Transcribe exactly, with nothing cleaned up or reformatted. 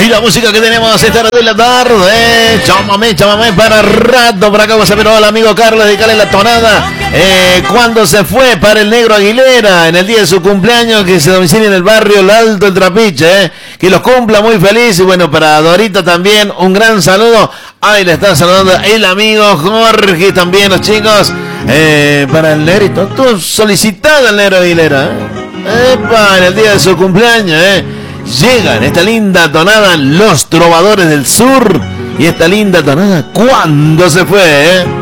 Y la música que tenemos esta hora de la tarde, chámame, chámame para rato. Por acá vamos a ver al amigo Carlos, dedicarle la tonada. Eh, cuando se fue para el Negro Aguilera, en el día de su cumpleaños, que se domicilia en el barrio El Alto, el Trapiche, eh, que los cumpla muy feliz. Y bueno, para Dorita también, un gran saludo. Ahí le están saludando el amigo Jorge también, los chicos. Eh, para el Negrito, tú solicitado al Negro Aguilera, eh. Epa, en el día de su cumpleaños, eh. Llegan esta linda tonada Los Trovadores del Sur. Y esta linda tonada, ¿cuándo se fue, eh?